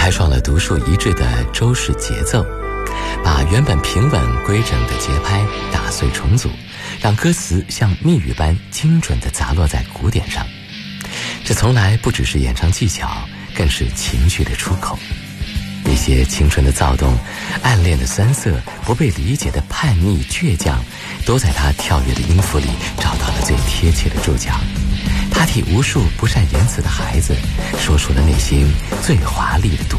开创了独树一帜的周氏节奏，把原本平稳规整的节拍打碎重组，让歌词像密语般精准地砸落在鼓点上。这从来不只是演唱技巧，更是情绪的出口。那些青春的躁动，暗恋的酸涩，不被理解的叛逆倔强，都在他跳跃的音符里找到了最贴切的注脚。他替无数不善言辞的孩子说出了内心最华丽的独